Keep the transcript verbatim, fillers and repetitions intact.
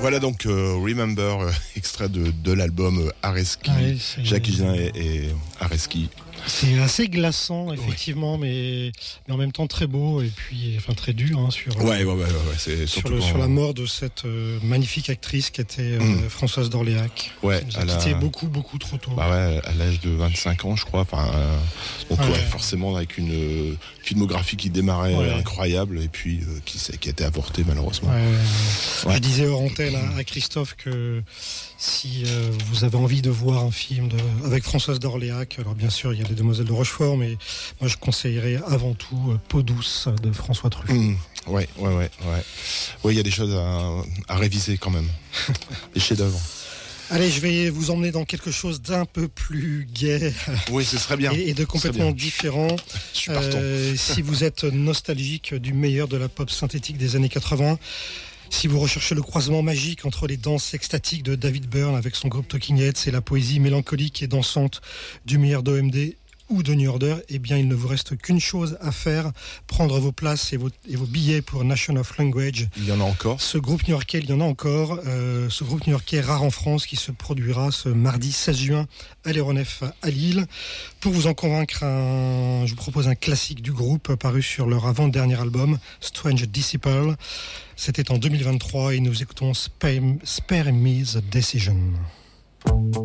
Voilà donc euh, Remember, euh, extrait de, de l'album euh, Areski, Ah oui, Jacques Higelin et, et Areski. C'est assez glaçant, effectivement, oui. mais, mais en même temps très beau et puis enfin très dur hein, sur, ouais, ouais, ouais, ouais, ouais, c'est sur, surtout le, quand... sur la mort de cette euh, magnifique actrice qui était euh, mmh. Françoise d'Orléac. Ouais, qui nous a quitté la... beaucoup, beaucoup trop tôt. Bah ouais, à l'âge de vingt-cinq ans, je crois. Enfin, euh, donc ouais. Ouais, forcément avec une euh, filmographie qui démarrait ouais. incroyable et puis euh, qui, qui a été avortée malheureusement. Ouais, ouais. Ouais. Je disais hors antenne à, à Christophe que si euh, vous avez envie de voir un film de, avec Françoise d'Orléac, alors bien sûr il y a les Demoiselles de Rochefort, mais moi je conseillerais avant tout euh, Peau douce de François Truffaut. Mmh. Ouais, ouais, ouais, ouais. Ouais, il y a des choses à, à réviser quand même. Des chefs-d'œuvre. Allez, je vais vous emmener dans quelque chose d'un peu plus gai. Oui, ce serait bien. Et, et de complètement différent. Je suis partant. Euh, si vous êtes nostalgique du meilleur de la pop synthétique des années quatre-vingts, si vous recherchez le croisement magique entre les danses extatiques de David Byrne avec son groupe Talking Heads et la poésie mélancolique et dansante du meilleur d'O M D ou de New Order, eh bien il ne vous reste qu'une chose à faire, prendre vos places et vos, et vos billets pour Nation of Language. Il y en a encore. Ce groupe new-yorkais, il y en a encore. Euh, ce groupe new-yorkais rare en France qui se produira ce mardi seize juin à l'Aéronef à Lille. Pour vous en convaincre, un, je vous propose un classique du groupe paru sur leur avant-dernier album, Strange Disciple. C'était en deux mille vingt-trois et nous écoutons Spare, Spare Me the Decision.